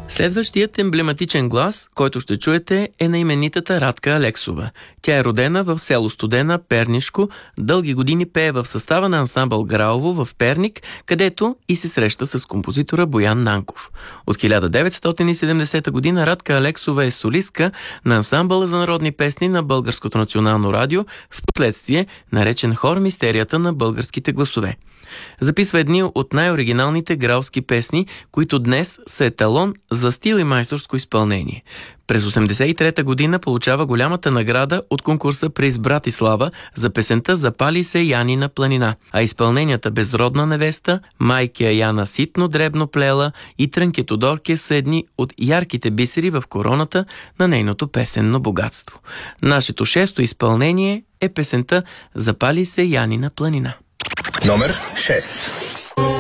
Следващият емблематичен глас, който ще чуете, е на именитата Радка Алексова. Тя е родена в село Студена, Пернишко, дълги години пее в състава на ансамбъл Граово в Перник, където и се среща с композитора Боян Нанков. От 1970 година Радка Алексова е солистка на ансамбъла за народни песни на Българското национално радио, в последствие наречен хор Мистерията на българските гласове. Записва едни от най-оригиналните граовски песни, които днес са еталон за стил и майсторско изпълнение. През 1983 година получава голямата награда от конкурса Приз Братислава за песента "Запали се Янина планина", а изпълненията "Безродна невеста", "Майка Яна ситно дребно плела" и "Трънки Тодорке" са едни от ярките бисери в короната на нейното песенно богатство. Нашето шесто изпълнение е песента "Запали се Янина планина". Номер 6.